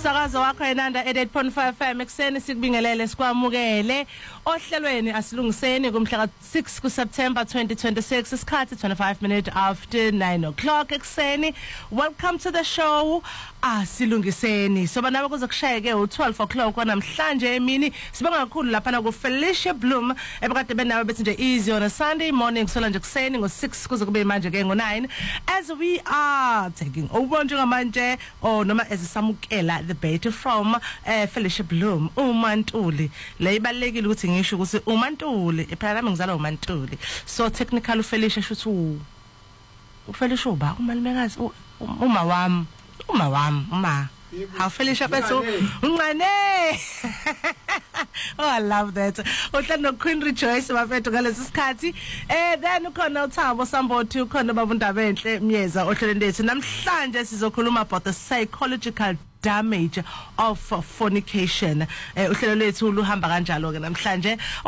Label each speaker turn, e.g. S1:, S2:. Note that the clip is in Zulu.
S1: Umsakazo wakho enanda 88.5 FM ekseni sikubingelele sikwamukele ohlelweni asilungiseni kumhla ka6 kuSeptember 2026 isikhathi 25 minutes after 9 o'clock ekseni. Welcome to the show asilungiseni. Soba nawe kuzokushayeke u12 o'clock namhlanje emini. Sibonga kakhulu lapha na ku Felicia Bloom ebekade benawe bethi nje easy on a Sunday morning sola nje kuseni ngo6 kuze kube manje ke ngo9 as we are taking over njengamanje noma ezisamukela the bait from Felicia Bloom uMantuli le ibalekile ukuthi ngisho ukuthi uMantuli ephela nami ngizala uMantuli so technical Felicia shuthi uFelicia uba umalumekazi uma wami how Felicia bethu uncane oh I love that uhlelo Queen Rejoice bafethu ngalesi sikhathi then ukhona uThabo Sambothi ukhona babundaba enhle Myeza ohlelweni lethu namhlanje sizokhuluma about the psychological damage of fornication uhlelo lethu luhamba kanjalo ke namhlanje